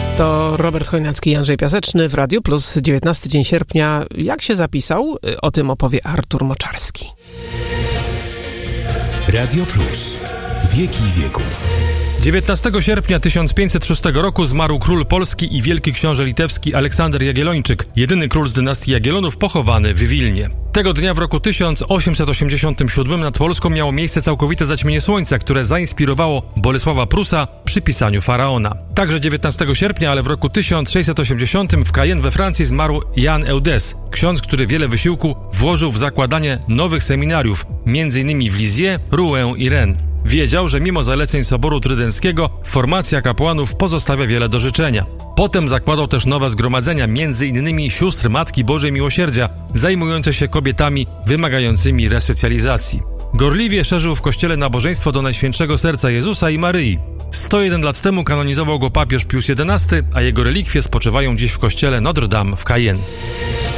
To Robert Chojnacki i Andrzej Piaseczny w Radiu Plus, 19 dzień sierpnia. Jak się zapisał? O tym opowie Artur Moczarski. Radio Plus. Wieki wieków. 19 sierpnia 1506 roku zmarł król Polski i wielki książę litewski Aleksander Jagiellończyk, jedyny król z dynastii Jagiellonów pochowany w Wilnie. Tego dnia w roku 1887 nad Polską miało miejsce całkowite zaćmienie słońca, które zainspirowało Bolesława Prusa przy pisaniu Faraona. Także 19 sierpnia, ale w roku 1680 w Cayenne we Francji zmarł Jan Eudès, ksiądz, który wiele wysiłku włożył w zakładanie nowych seminariów, m.in. w Lisieux, Rouen i Rennes. Wiedział, że mimo zaleceń Soboru Trydenckiego formacja kapłanów pozostawia wiele do życzenia. Potem zakładał też nowe zgromadzenia, m.in. sióstr Matki Bożej Miłosierdzia, zajmujące się kobietami wymagającymi resocjalizacji. Gorliwie szerzył w kościele nabożeństwo do Najświętszego Serca Jezusa i Maryi. 101 lat temu kanonizował go papież Pius XI, a jego relikwie spoczywają dziś w kościele Notre Dame w Cayenne.